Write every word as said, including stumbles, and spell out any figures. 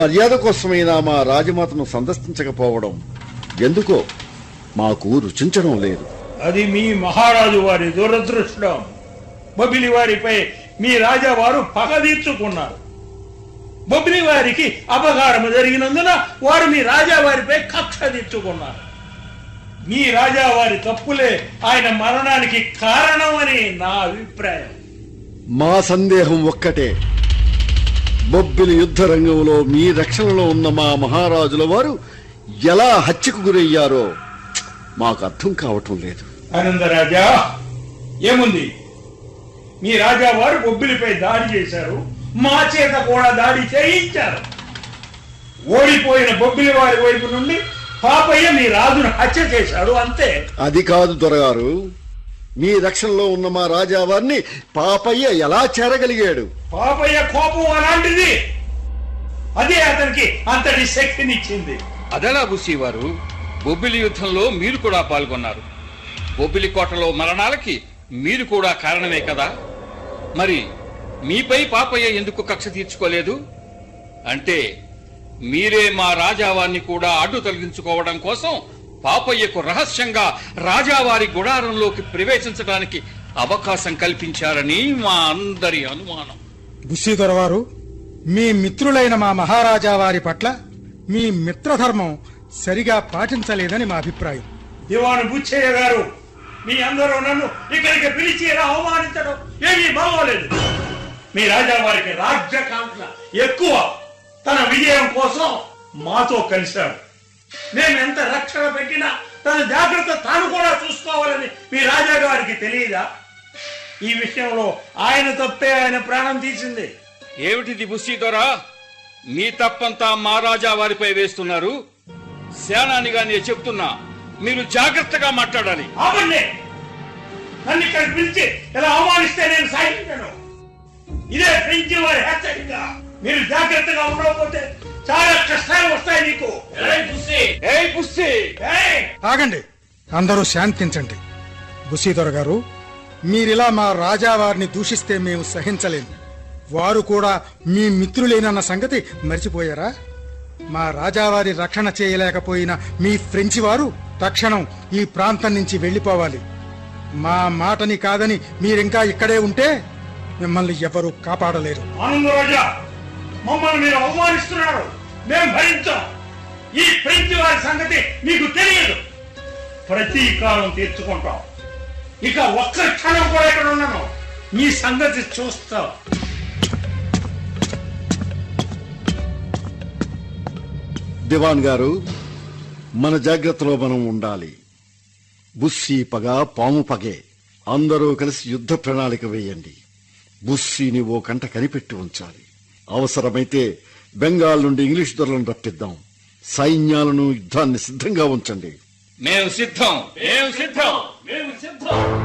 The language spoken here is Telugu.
మర్యాద కోసమైనా మా రాజమాతను సందర్శించకపోవడం ఎందుకో మాకు రుచించడం లేదు. అది మీ మహారాజు వారి దురదృష్టం. బొబ్బిలి వారిపై మీ రాజావారు పగ తీర్చుకున్నారు. బొబ్బిలి వారికి అపకారం జరిగినందున వారు మీ రాజావారిపై కక్ష తీర్చుకున్నారు. మీ రాజావారి తప్పులే ఆయన మరణానికి కారణమని నా అభిప్రాయం. మా సందేహం ఒక్కటే, బొబ్బిలి యుద్ధ రంగంలో మీ రక్షణలో ఉన్న మా మహారాజుల వారు ఎలా హత్యకు గురయ్యారో మాకు అర్థం కావటం లేదు. ఆనందరాజా, ఏముంది, మీ రాజా వారు బొబ్బిలిపై దాడి చేశారు, మా చేత కూడా దాడి చేయించారు. ఓడిపోయిన బొబ్బిలి వారి వైపు నుండి పాపయ్య మీ రాజును హత్య చేశాడు, అంతే. అది కాదు దొరగారు, మీ రక్షణలో ఉన్న మా రాజావారిని పాపయ్య ఎలా చేరగలిగాడు? పాపయ్య కోపం అలాంటిది, అదే అతనికి అంతటి శక్తినిచ్చింది. అదలా బుస్సీ వారు, బొబ్బిలి యుద్ధంలో మీరు కూడా పాల్గొన్నారు. బొబ్బిలి కోటలో మరణాలకి మీరు కూడా కారణమే కదా. మరి మీపై పాపయ్య ఎందుకు కక్ష తీర్చుకోలేదు? అంటే మీరే మా రాజావారిని కూడా అడ్డు తొలగించుకోవడం కోసం పాపయ్యకు రహస్యంగా రాజావారి గుడారంలోకి ప్రవేశించడానికి అవకాశం కల్పించారని మా అందరి అనుమానం. బుస్సీధర వారు, మీ మిత్రులైన మా మహారాజా వారి పట్ల మీ మిత్రధర్మం సరిగా పాటించలేదని మా అభిప్రాయం. దివాను బుచ్చయ్య గారు, మీ అందరూ నన్ను ఇక్కడికి పిలిచి ఇలా అవమానించడం ఏమీ బాగోలేదు. మీ రాజావారికి రాజ్యకాంక్ష ఎక్కువ. తన విజయం కోసం మాతో కలిశాడు. మేము ఎంత రక్షణ పెట్టినా తన జాగ్రత్త తాను కూడా చూసుకోవాలని మీ రాజాగారికి తెలియదా? ఈ విషయంలో ఆయన తప్పే ఆయన ప్రాణం తీసింది. ఏమిటిది బుస్సీ దొరా, మీ తప్పంతా మా రాజా వారిపై వేస్తున్నారు? సేనానిగా నేను చెప్తున్నా, మీరు జాగ్రత్తగా మాట్లాడాలి. ఆపండి, నన్ను ఇక్కడ పిలిచి ఇలా అవమానిస్తే నేను సాగించను. ఇదే ఫ్రెంచి వారి హెచ్చరిక. మీరు జాగ్రత్తగా ఉండకపోతే చాలా కష్టాలు వస్తాయి నీకు. ఆగండి, అందరూ శాంతించండి. బుస్సీధర గారు, మీరిలా మా రాజావారిని దూషిస్తే మేము సహించలేము. వారు కూడా మీ మిత్రులేనన్న సంగతి మర్చిపోయారా? మా రాజావారి రక్షణ చేయలేకపోయిన మీ ఫ్రెంచి వారు తక్షణం ఈ ప్రాంతం నుంచి వెళ్లిపోవాలి. మా మాటని కాదని మీరింకా ఇక్కడే ఉంటే మిమ్మల్ని ఎవరూ కాపాడలేరు. ఆనందరాజా, మమ్మల్ని మీరు అవమానిస్తున్నారు, మేము భరించాం. ఈ ఫ్రెంచి వారి సంగతి మీకు తెలియదు. ప్రతీకారం తీర్చుకుంటాం. ఇక ఒక్క క్షణం కూడా ఇక్కడ ఉన్నాను, మీ సంగతి చూస్తాం. దివాన్ గారు, మన జాగ్రత్తలో మనం ఉండాలి. బుస్సీ పగ పాము పగే. అందరూ కలిసి యుద్ధ ప్రణాళిక వేయండి. బుస్సీని ఓ కంట కనిపెట్టి ఉంచాలి. అవసరమైతే బెంగాల్ నుండి ఇంగ్లీష్ దొరలను రప్పిద్దాం. సైన్యాలను యుద్ధాన్ని సిద్ధంగా ఉంచండి. మేము సిద్ధం, మేము సిద్ధం, మేము సిద్ధం.